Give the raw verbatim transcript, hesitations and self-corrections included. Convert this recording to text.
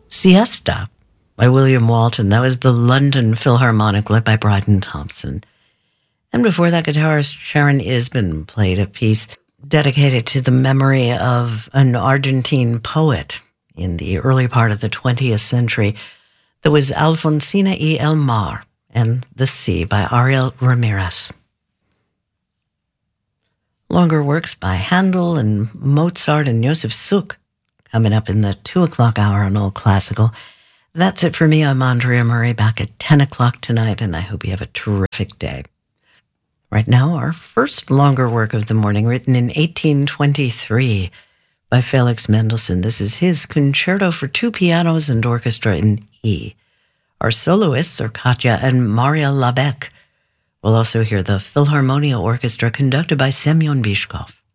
Siesta by William Walton. That was the London Philharmonic led by Bryden Thompson. And before that, guitarist Sharon Isbin played a piece dedicated to the memory of an Argentine poet in the early part of the twentieth century. That was Alfonsina y el Mar and the Sea by Ariel Ramirez. Longer works by Handel and Mozart and Josef Suk coming up in the two o'clock hour on Old Classical. That's it for me. I'm Andrea Murray, back at ten o'clock tonight, and I hope you have a terrific day. Right now, our first longer work of the morning, written in eighteen twenty-three by Felix Mendelssohn. This is his Concerto for Two Pianos and Orchestra in E. Our soloists are Katja and Maria Labec. We'll also hear the Philharmonia Orchestra conducted by Semyon Bishkov.